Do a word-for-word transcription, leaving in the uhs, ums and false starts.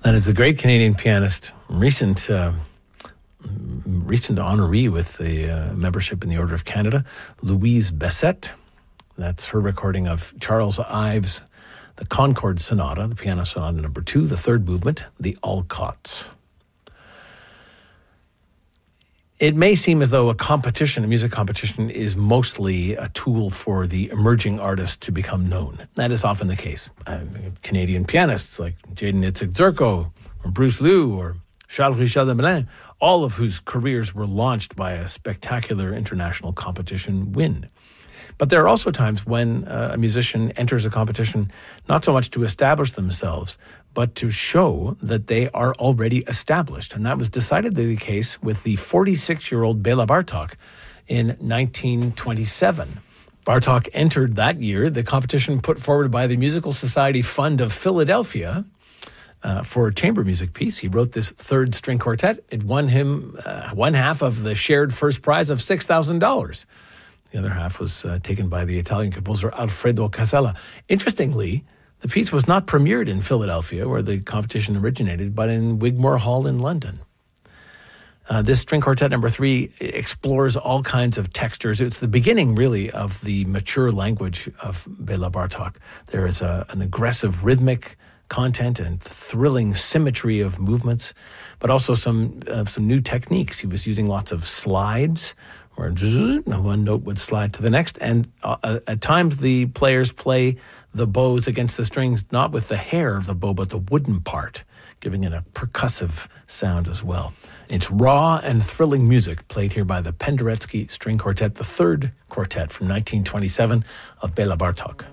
That is a great Canadian pianist, recent uh, recent honoree with the uh, membership in the Order of Canada, Louise Bessette. That's her recording of Charles Ives' the Concord Sonata, the Piano Sonata number two, the third movement, the Alcott. It may seem as though a competition, a music competition, is mostly a tool for the emerging artist to become known. That is often the case. Uh, Canadian pianists like Jaden Itzig-Dzurko, or Bruce Liu, or Charles Richard Demelin, all of whose careers were launched by a spectacular international competition win. But there are also times when uh, a musician enters a competition not so much to establish themselves, but to show that they are already established. And that was decidedly the case with the forty-six-year-old Bela Bartok in nineteen twenty-seven. Bartok entered that year the competition put forward by the Musical Society Fund of Philadelphia uh, for a chamber music piece. He wrote this third string quartet. It won him uh, one half of the shared first prize of six thousand dollars. The other half was uh, taken by the Italian composer Alfredo Casella. Interestingly, the piece was not premiered in Philadelphia, where the competition originated, but in Wigmore Hall in London. Uh, this string quartet number three explores all kinds of textures. It's the beginning, really, of the mature language of Bela Bartok. There is a, an aggressive rhythmic content and thrilling symmetry of movements, but also some uh, some new techniques. He was using lots of slides, where one note would slide to the next. And uh, at times the players play the bows against the strings, not with the hair of the bow, but the wooden part, giving it a percussive sound as well. It's raw and thrilling music played here by the Penderecki String Quartet, the third quartet from nineteen twenty-seven of Bela Bartok.